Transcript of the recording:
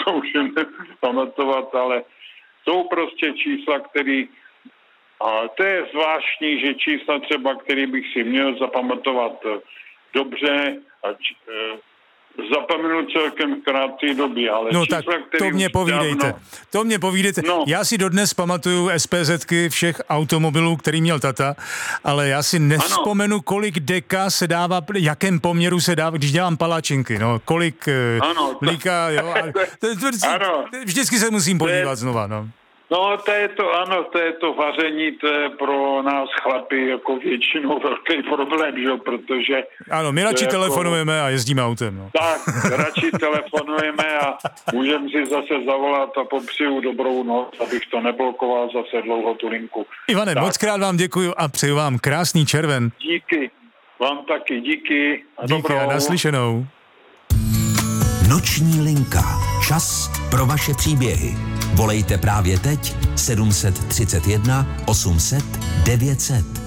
to už pamatovat, ale jsou prostě čísla, které... A to je zvláštní, že čísla třeba, který bych si měl zapamatovat dobře, zapomenu celkem v krátké době, ale no čísla, tak to mě povídejte. To mě povídejte. No. Já si dodnes pamatuju SPZky všech automobilů, který měl tata, ale já si nevzpomenu, kolik deka se dává, jakém poměru se dává, když dělám palačinky, no, kolik mlíka, jo. Vždycky se musím podívat znova, no. No, to je to vaření, to je pro nás chlapi jako většinou velký problém, že? Protože... Ano, my radši telefonujeme a jezdíme autem, no. Tak, radši telefonujeme a můžeme si zase zavolat a popřeju dobrou noc, abych to neblokoval zase dlouho tu linku. Ivane, moc krát vám děkuju a přeju vám krásný červen. Díky, vám taky díky a díky dobrou. A naslyšenou. Noční linka. Čas pro vaše příběhy. Volejte právě teď 731 800 900.